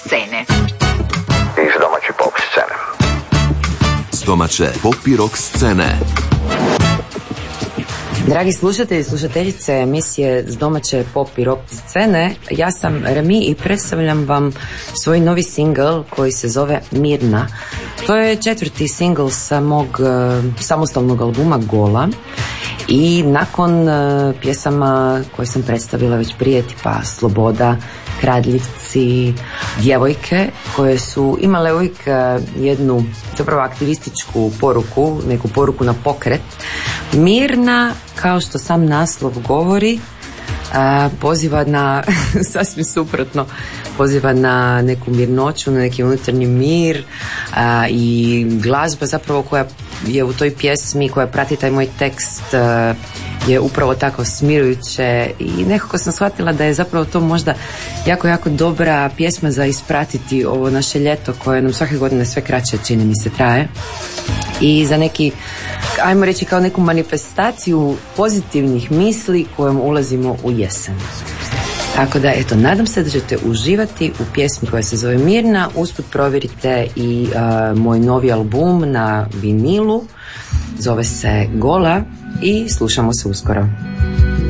scene. Iz domaće pop scene. S domaće pop i rock scene. Dragi slušatelji i slušateljice emisije s domaće pop i rock scene, ja sam Remi i predstavljam vam svoj novi singl koji se zove Mirna. To je 4. singl sa mog samostalnog albuma Gola i nakon pjesama koje sam predstavila već prije, tipa Sloboda, Kradljivci, Djevojke, koje su imale uvijek jednu zapravo aktivističku poruku, neku poruku na pokret. Mirna, kao što sam naslov govori, poziva na sasvim suprotno, poziva na neku mirnoću, na neki unutarnji mir, i glazba zapravo koja je u toj pjesmi, koja prati taj moj tekst, je upravo tako smirujuće i nekako sam shvatila da je zapravo to možda jako, jako dobra pjesma za ispratiti ovo naše ljeto koje nam svake godine sve kraće, čini mi se, traje, i za neki, ajmo reći, kao neku manifestaciju pozitivnih misli kojom ulazimo u jesen. Tako da, eto, nadam se da ćete uživati u pjesmi koja se zove Mirna. Usput provjerite i moj novi album na vinilu, zove se Gola, i slušamo se uskoro.